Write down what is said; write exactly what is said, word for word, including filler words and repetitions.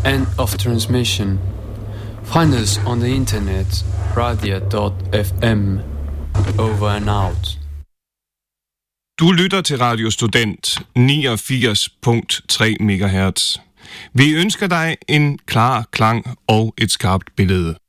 End of transmission. Find us on the internet, radia dot f m. Over and out. Du lytter til Radio Student niogfirs komma tre megahertz. Vi ønsker dig en klar klang og et skarpt billede.